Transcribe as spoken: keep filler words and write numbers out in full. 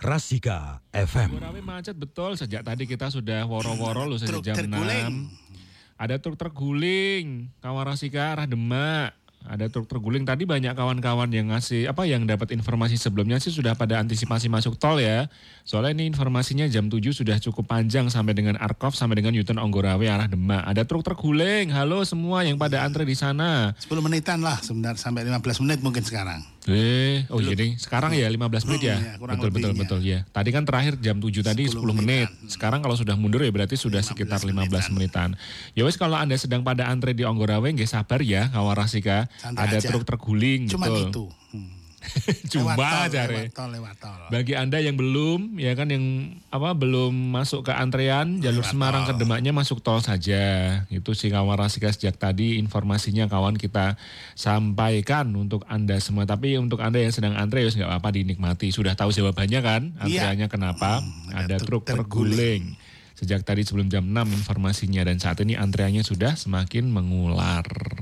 Rasika F M. Gorawe macet betul, sejak tadi kita sudah woro-woro loh sejak jam enam. Ada truk terguling, kawan Rasika arah Demak. Ada truk terguling, tadi banyak kawan-kawan yang ngasih, apa yang dapat informasi sebelumnya sih sudah pada antisipasi masuk tol ya. Soalnya ini informasinya jam tujuh sudah cukup panjang sampai dengan Arkov, sampai dengan U-turn Onggorawe arah Demak. Ada truk terguling, halo semua yang pada antre di sana. sepuluh menitan lah sebentar, sampai lima belas menit mungkin sekarang. Eh, oh jadi sekarang ya lima belas menit ya? Hmm, ya betul, betul, betul ya. Tadi kan terakhir jam tujuh tadi sepuluh menit. Sekarang kalau sudah mundur ya berarti sudah sekitar lima belas menitan. Ya wes kalau Anda sedang pada antre di Onggorawe, nggak sabar ya kawan Rasika. Santai ada aja. truk terguling. Cuma betul. itu. Hmm. Cuma lewat tol, cari. lewat tol, lewat tol. Bagi Anda yang belum, ya kan yang apa belum masuk ke antrean jalur Lewat Semarang tol. ke Demaknya masuk tol saja. Itu sih kawan Rasika sejak tadi informasinya kawan kita sampaikan untuk Anda semua. Tapi untuk Anda yang sedang antre ya nggak apa-apa dinikmati. Sudah tahu jawabannya kan? Antreannya kenapa? Hmm, ada ada truk truk terguling. Sejak tadi sebelum jam enam informasinya dan saat ini antreannya sudah semakin mengular.